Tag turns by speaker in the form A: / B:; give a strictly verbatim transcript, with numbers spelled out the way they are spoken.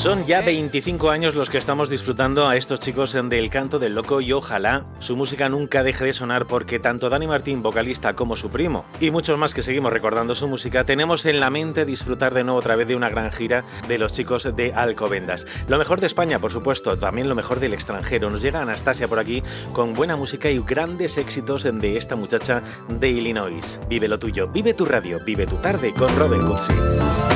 A: Son ya veinticinco años los que estamos disfrutando a estos chicos del Canto del Loco y ojalá su música nunca deje de sonar porque tanto Dani Martín, vocalista, como su primo y muchos más que seguimos recordando su música, tenemos en la mente disfrutar de nuevo otra vez de una gran gira de los chicos de Alcobendas. Lo mejor de España, por supuesto, también lo mejor del extranjero. Nos llega Anastasia por aquí con buena música y grandes éxitos de esta muchacha de Illinois. Vive lo tuyo, vive tu radio, vive tu tarde con Robin Cootsy.